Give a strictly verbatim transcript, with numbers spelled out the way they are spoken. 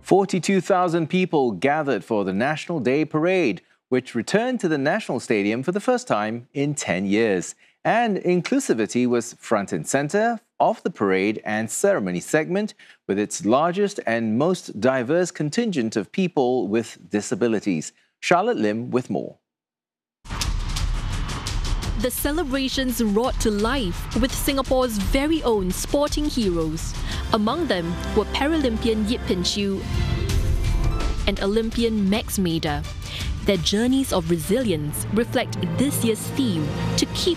forty-two thousand people gathered for the National Day Parade, which returned to the National Stadium for the first time in ten years. And inclusivity was front and center of the parade and ceremony segment, with its largest and most diverse contingent of people with disabilities. Charlotte Lim with more. The celebrations brought to life with Singapore's very own sporting heroes. Among them were Paralympian Yip Pin Chew and Olympian Max Mader. Their journeys of resilience reflect this year's theme to keep